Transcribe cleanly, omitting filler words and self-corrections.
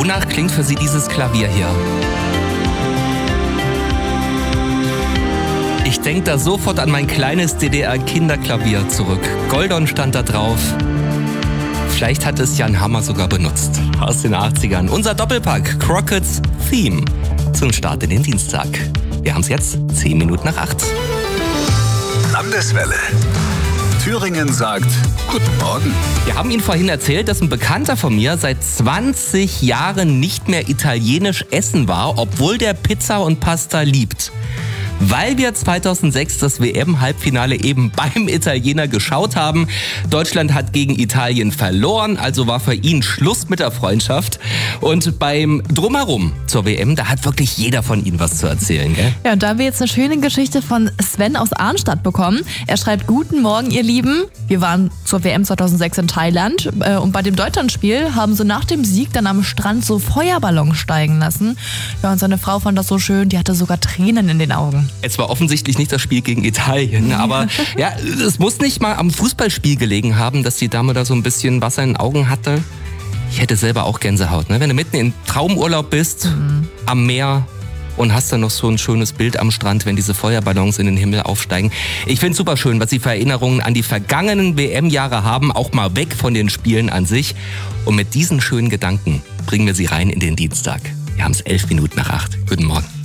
Wonach klingt für Sie dieses Klavier hier? Ich denke da sofort an mein kleines DDR-Kinderklavier zurück. Goldon stand da drauf. Vielleicht hat es Jan Hammer sogar benutzt. Aus den 80ern. Unser Doppelpack Crockett's Theme zum Start in den Dienstag. Wir haben es jetzt 10 Minuten nach 8. Landeswelle. Thüringen sagt Guten Morgen. Wir haben Ihnen vorhin erzählt, dass ein Bekannter von mir seit 20 Jahren nicht mehr italienisch essen war, obwohl der Pizza und Pasta liebt. Weil wir 2006 das WM-Halbfinale eben beim Italiener geschaut haben. Deutschland hat gegen Italien verloren, also war für ihn Schluss mit der Freundschaft. Und beim Drumherum zur WM, da hat wirklich jeder von Ihnen was zu erzählen, gell? Ja, und da haben wir jetzt eine schöne Geschichte von Sven aus Arnstadt bekommen. Er schreibt: Guten Morgen, ihr Lieben. Wir waren zur WM 2006 in Thailand und bei dem Deutschlandspiel haben sie nach dem Sieg dann am Strand so Feuerballons steigen lassen. Ja, und seine Frau fand das so schön, die hatte sogar Tränen in den Augen. Es war offensichtlich nicht das Spiel gegen Italien, aber ja, es muss nicht mal am Fußballspiel gelegen haben, dass die Dame da so ein bisschen Wasser in den Augen hatte. Ich hätte selber auch Gänsehaut, ne? Wenn du mitten in Traumurlaub bist, am Meer und hast dann noch so ein schönes Bild am Strand, wenn diese Feuerballons in den Himmel aufsteigen. Ich finde es super schön, was Sie für Erinnerungen an die vergangenen WM-Jahre haben, auch mal weg von den Spielen an sich. Und mit diesen schönen Gedanken bringen wir Sie rein in den Dienstag. Wir haben es 11 Minuten nach 8. Guten Morgen.